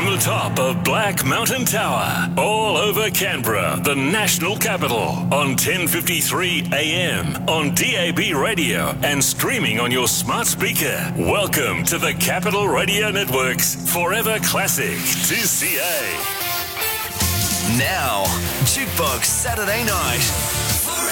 the top of Black Mountain Tower, all over Canberra, the national capital, on 1053 AM, on DAB radio, and streaming on your smart speaker. Welcome to the Capital Radio Network's Forever Classic 2CA. Now, Jukebox Saturday Night.